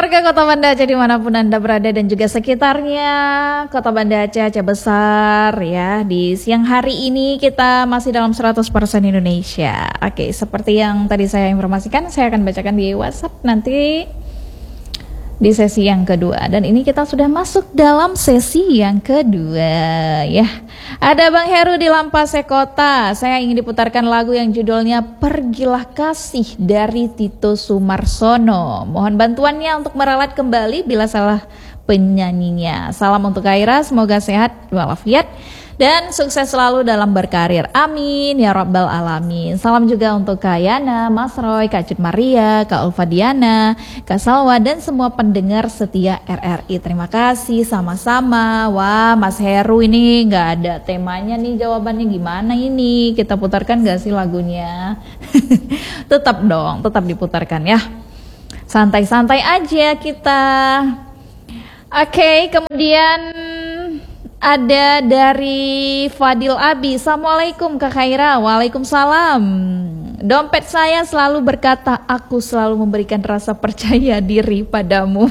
warga Kota Banda Aceh dimanapun Anda berada dan juga sekitarnya Kota Banda Aceh, Aceh besar ya. Di siang hari ini kita masih dalam 100% Indonesia. Oke, seperti yang tadi saya informasikan, saya akan bacakan di WhatsApp nanti di sesi yang kedua. Dan ini kita sudah masuk dalam sesi yang kedua ya. Ada Bang Heru di Lampase Kota. Saya ingin diputarkan lagu yang judulnya Pergilah Kasih dari Tito Sumarsono. Mohon bantuannya untuk meralat kembali bila salah penyanyinya. Salam untuk Kaira, semoga sehat walafiat dan sukses selalu dalam berkarir. Amin ya rabbal alamin. Salam juga untuk Kak Yana, Mas Roy, Kak Cut Maria, Kak Ulfa Diana, Kak Salwa dan semua pendengar setia RRI. Terima kasih sama-sama. Wah, Mas Heru ini nggak ada temanya nih, jawabannya gimana ini? Kita putarkan gak sih lagunya? Tetap dong, tetap diputarkan ya. Santai-santai aja kita. Oke, kemudian ada dari Fadil Abi. Assalamualaikum Kak Khaira. Waalaikumsalam. Dompet saya selalu berkata, aku selalu memberikan rasa percaya diri padamu.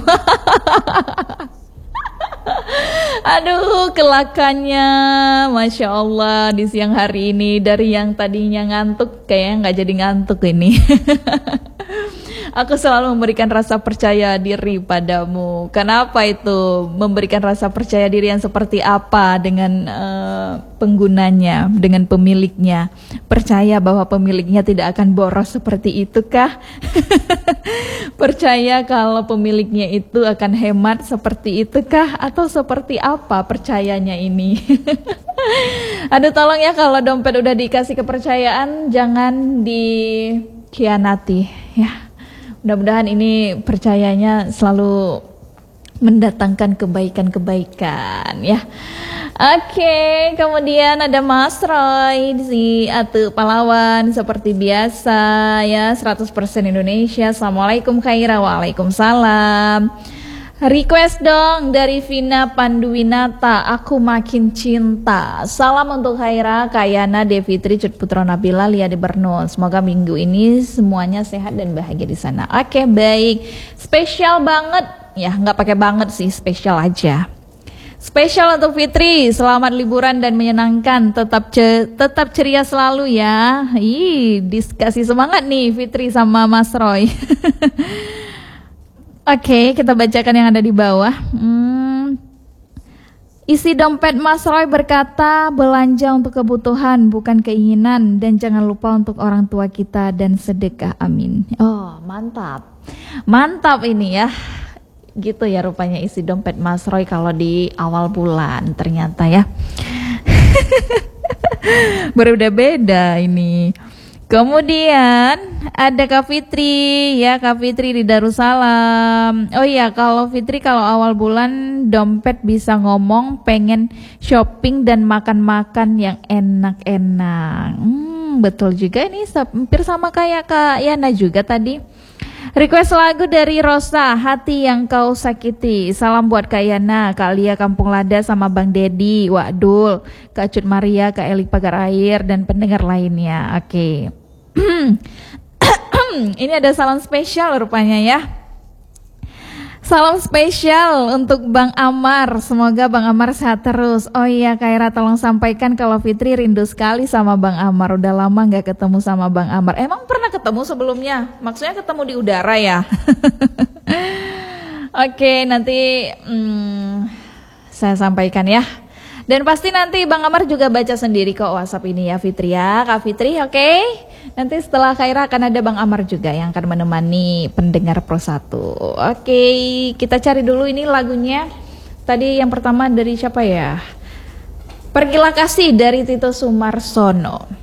Aduh, kelakannya Masya Allah di siang hari ini. Dari yang tadinya ngantuk, kayaknya nggak jadi ngantuk ini. Aku selalu memberikan rasa percaya diri padamu. Kenapa itu? Memberikan rasa percaya diri yang seperti apa dengan penggunanya, dengan pemiliknya? Percaya bahwa pemiliknya tidak akan boros seperti itu kah? Percaya kalau pemiliknya itu akan hemat seperti itu kah? Atau seperti apa percayanya ini? Aduh, tolong ya, kalau dompet udah dikasih kepercayaan jangan dikhianati ya. Mudah-mudahan ini percayanya selalu mendatangkan kebaikan-kebaikan ya. Oke, kemudian ada Mas Roy di Atu Palawan seperti biasa ya, 100% Indonesia. Assalamualaikum Khaira. Waalaikumsalam. Request dong dari Vina Panduwinata, Aku Makin Cinta. Salam untuk Khaira, Kayana, Devitri, Cut Putro Nabila, Lia di Bernul. Semoga minggu ini semuanya sehat dan bahagia di sana. Oke, baik. Spesial banget. Ya, nggak pakai banget sih, spesial aja. Spesial untuk Fitri, selamat liburan dan menyenangkan. Tetap ceria selalu ya. Dikasih semangat nih Fitri sama Mas Roy. Oke, kita bacakan yang ada di bawah. Isi dompet Mas Roy berkata, belanja untuk kebutuhan bukan keinginan, dan jangan lupa untuk orang tua kita dan sedekah, amin. Oh, mantap. Mantap ini ya. Gitu ya rupanya isi dompet Mas Roy kalau di awal bulan ternyata ya. Berbeda-beda ini. Kemudian ada Kak Fitri ya, Kak Fitri di Darussalam. Oh iya, kalau Fitri kalau awal bulan dompet bisa ngomong pengen shopping dan makan-makan yang enak-enak. Betul juga ini, hampir sama kayak Kak Yana juga tadi. Request lagu dari Rosa, Hati Yang Kau Sakiti. Salam buat Kak Yana, Kak Lia Kampung Lada sama Bang Dedi, Wak Dul, Kak Cut Maria, Kak Elik Pagar Air, dan pendengar lainnya. Oke. Ini ada salam spesial rupanya ya. Salam spesial untuk Bang Amar. Semoga Bang Amar sehat terus. Oh iya, Kaira tolong sampaikan kalau Fitri rindu sekali sama Bang Amar. Udah lama gak ketemu sama Bang Amar. Emang pernah ketemu sebelumnya? Maksudnya ketemu di udara ya? Oke, nanti saya sampaikan ya. Dan pasti nanti Bang Amar juga baca sendiri kok WhatsApp ini ya Fitri ya. Kak Fitri, oke? Nanti setelah Khaira akan ada Bang Amar juga yang akan menemani pendengar Pro 1. Oke, kita cari dulu ini lagunya. Tadi yang pertama dari siapa ya? Pergilah Kasih dari Tito Sumarsono.